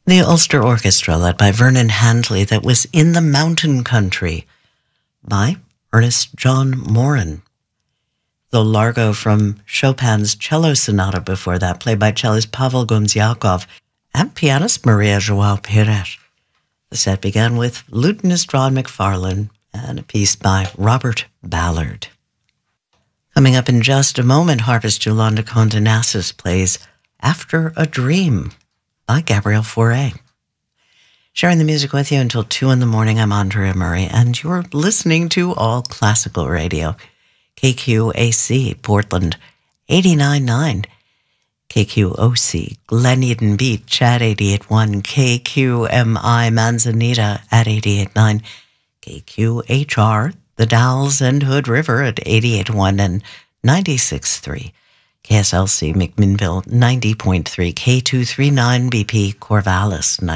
The Ulster Orchestra, led by Vernon Handley, that was In the Mountain Country by Ernest John Morin. The Largo from Chopin's Cello Sonata before that, played by cellist Pavel Gomziakov and pianist Maria João Pires. The set began with lutenist Ron McFarlane and a piece by Robert Ballard. Coming up in just a moment, harpist Yolanda Condenassus plays After a Dream by Gabrielle Fauré. Sharing the music with you until 2 in the morning, I'm Andrea Murray, and you're listening to All Classical Radio. KQAC, Portland, 89.9. KQOC, Glen Eden Beach at 88.1. KQMI, Manzanita at 88.9. KQHR, The Dalles and Hood River at 88.1 and 96.3. KSLC, McMinnville, 90.3. K239BP, Corvallis,